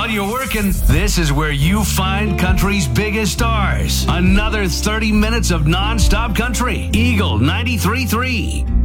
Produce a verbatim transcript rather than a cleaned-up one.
While you're working, this is where you find country's biggest stars. Another thirty minutes of non-stop country. Eagle ninety-three point three.